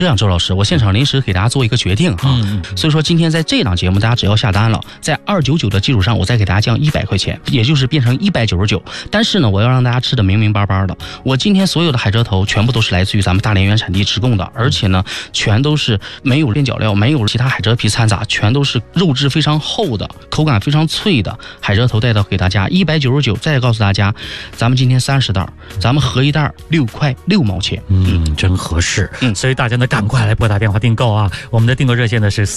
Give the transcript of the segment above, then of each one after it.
这样，周老师，我现场临时给大家做一个决定哈，所以说今天在这档节目，大家只要下单了，在299的基础上，我再给大家降100块钱，也就是变成199。但是呢，我要让大家吃的明明白白的。我今天所有的海蜇头全部都是来自于咱们大连原产地直供的，而且呢，全都是没有边角料，没有其他海蜇皮掺杂，全都是肉质非常厚的，口感非常脆的海蜇头带到给大家199。再告诉大家，咱们今天30袋，咱们合一袋6块6毛钱， 真合适。所以大家呢，赶快来拨打电话订购啊！我们的订购热线呢是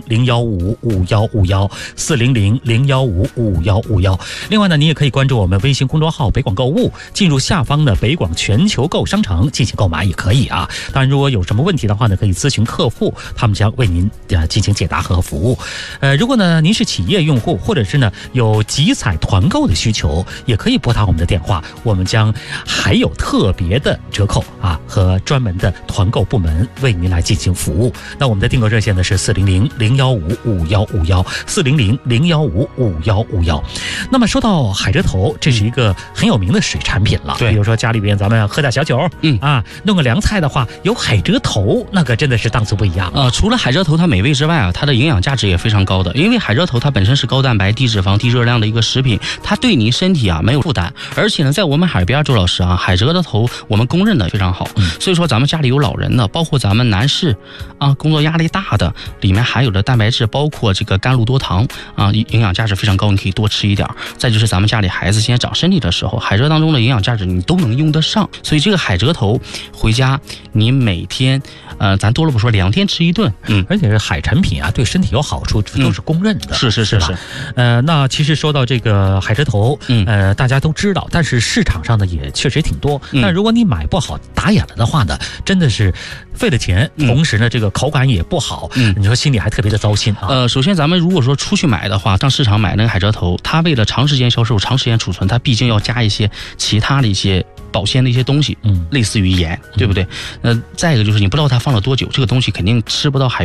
400-015-5151，400-015-5151。另外呢，你也可以关注我们微信公众号北广购物，进入下方的北广全球购商城进行购买也可以啊。当然，如果有什么问题的话呢，可以咨询客户，他们将为您进行解答和服务。如果呢您是企业用户，或者是呢有集采团购的需求，也可以拨打我们的电话，我们将还有特别的折扣啊和专门的团购部门为您来进行服务。那我们的订购热线呢是400-015-5151，400-015-5151。那么说到海蜇头，这是一个很有名的水产品了。 对， 比如说家里边咱们喝点小酒，弄个凉菜的话，有海蜇头，那个真的是档次不一样。 除了海蜇头它美味之外啊，它的营养价值也非常高的。因为海蜇头它本身是高蛋白、低脂肪、低热量的一个食品，它对你身体啊没有负担。而且呢，在我们海边，周老师啊，海蜇的头我们公认的非常好。所以说咱们家里有老人的，包括咱们男士啊，工作压力大的，里面含有的蛋白质，包括这个甘露多糖啊，营养价值非常高，你可以多吃一点。再就是咱们家里孩子现在长身体的时候，海蜇当中的营养价值你都能用得上。所以这个海蜇头回家，你每天咱多了不说，2天吃1顿， 而且是海产品啊，对身体有好处，这都是公认的。 是。 那其实说到这个海蜇头，大家都知道，但是市场上呢也确实挺多。但如果你买不好，打眼了的话呢，真的是费了钱，同时呢这个口感也不好，你说心里还特别的糟心啊。 首先咱们如果说出去买的话，上市场买那个海蜇头，它为了长时间销售、长时间储存，它毕竟要加一些其他的一些保鲜的一些东西，类似于盐，对不对？再一个就是你不知道它放了多久，这个东西肯定吃不到海